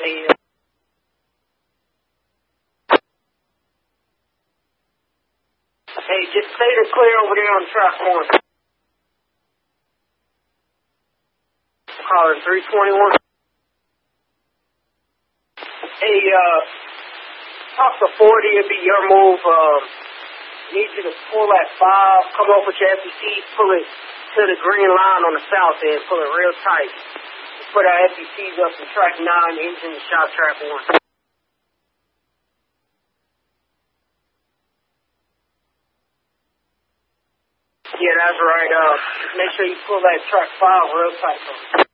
Hey, just stay the clear over there on track 1. Caller 321. Hey, talk to 40, it'll be your move. Need you to pull at 5, come up with your FECs, pull it to the green line on the south end, pull it real tight. Put our FECs up in track 9, engine shop track 1. Yeah, that's right. Make sure you pull that track 5 real tight.